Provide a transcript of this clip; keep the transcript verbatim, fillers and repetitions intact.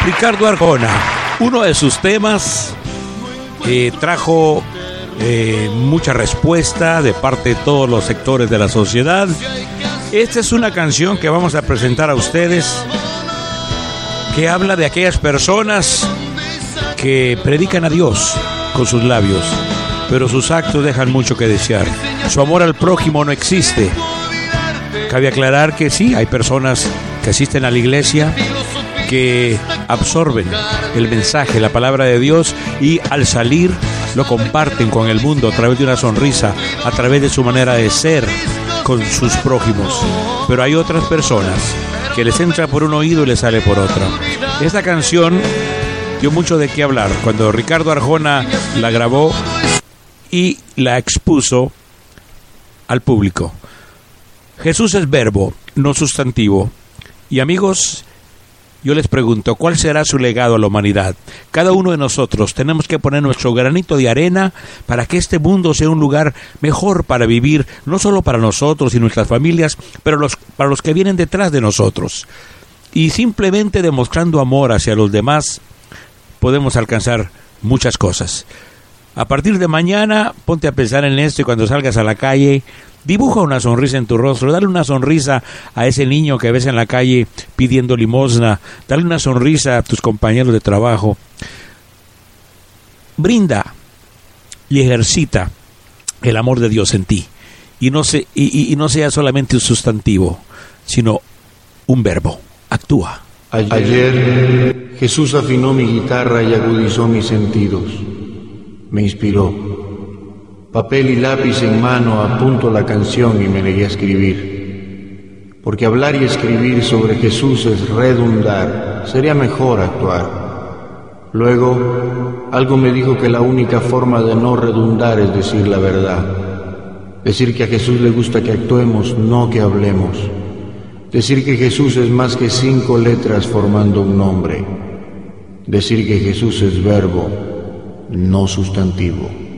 Ricardo Arjona, uno de sus temas eh, trajo eh, mucha respuesta de parte de todos los sectores de la sociedad. Esta es una canción que vamos a presentar a ustedes, que habla de aquellas personas que predican a Dios con sus labios, pero sus actos dejan mucho que desear. Su amor al prójimo no existe. Cabe aclarar que sí, hay personas que asisten a la iglesia, que absorben el mensaje, la palabra de Dios, y al salir lo comparten con el mundo a través de una sonrisa, a través de su manera de ser con sus prójimos. Pero hay otras personas que les entra por un oído y les sale por otro. Esta canción dio mucho de qué hablar cuando Ricardo Arjona la grabó y la expuso al público. Jesús es verbo, no sustantivo. Y amigos, yo les pregunto, ¿cuál será su legado a la humanidad? Cada uno de nosotros tenemos que poner nuestro granito de arena para que este mundo sea un lugar mejor para vivir, no solo para nosotros y nuestras familias, pero los, para los que vienen detrás de nosotros. Y simplemente demostrando amor hacia los demás, podemos alcanzar muchas cosas. A partir de mañana, ponte a pensar en esto y cuando salgas a la calle, dibuja una sonrisa en tu rostro, dale una sonrisa a ese niño que ves en la calle pidiendo limosna, dale una sonrisa a tus compañeros de trabajo. Brinda y ejercita el amor de Dios en ti, y no, se, y, y no sea solamente un sustantivo, sino un verbo. Actúa. Ayer Jesús afinó mi guitarra y agudizó mis sentidos. Me inspiró. Papel y lápiz en mano apunto la canción y me negué a escribir. Porque hablar y escribir sobre Jesús es redundar, sería mejor actuar. Luego, algo me dijo que la única forma de no redundar es decir la verdad. Decir que a Jesús le gusta que actuemos, no que hablemos. Decir que Jesús es más que cinco letras formando un nombre. Decir que Jesús es verbo, no sustantivo.